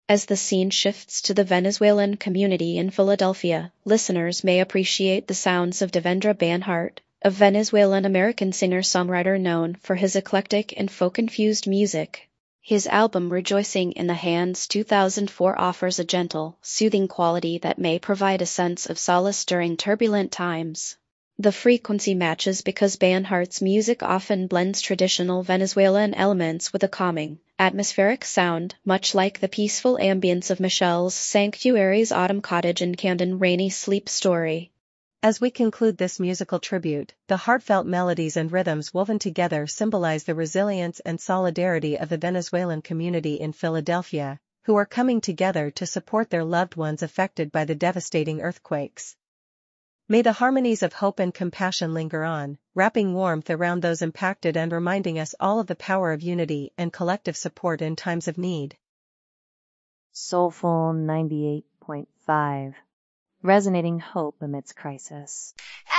As the scene shifts to the Venezuelan community in Philadelphia, listeners may appreciate the sounds of Devendra Banhart, a Venezuelan-American singer-songwriter known for his eclectic and folk-infused music. His album Rejoicing in the Hands 2004 offers a gentle, soothing quality that may provide a sense of solace during turbulent times. The frequency matches because Banhart's music often blends traditional Venezuelan elements with a calming, atmospheric sound, much like the peaceful ambience of Michelle's Sanctuary's Autumn Cottage in Camden Rainy Sleep Story. As we conclude this musical tribute, the heartfelt melodies and rhythms woven together symbolize the resilience and solidarity of the Venezuelan community in Philadelphia, who are coming together to support their loved ones affected by the devastating earthquakes. May the harmonies of hope and compassion linger on, wrapping warmth around those impacted and reminding us all of the power of unity and collective support in times of need. Soulful 98.5. Resonating hope amidst crisis.